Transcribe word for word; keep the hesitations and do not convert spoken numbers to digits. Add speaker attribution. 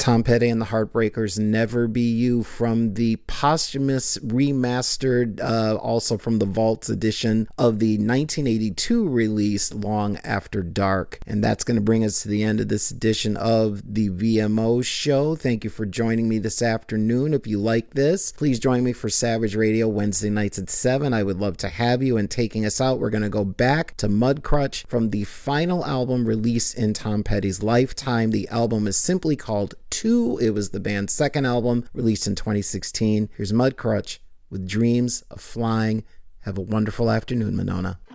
Speaker 1: Tom Petty and the Heartbreakers, Never Be You, from the posthumous remastered, uh, also from the Vaults edition of the nineteen eighty-two release, Long After Dark. And that's going to bring us to the end of this edition of the V M O show. Thank you for joining me this afternoon. If you like this, please join me for Savage Radio Wednesday nights at seven. I would love to have you. And taking us out, we're going to go back to Mudcrutch from the final album released in Tom Petty's lifetime. The album is simply called Two. It was the band's second album, released in twenty sixteen. Here's Mudcrutch with Dreams of Flying. Have a wonderful afternoon, Monona.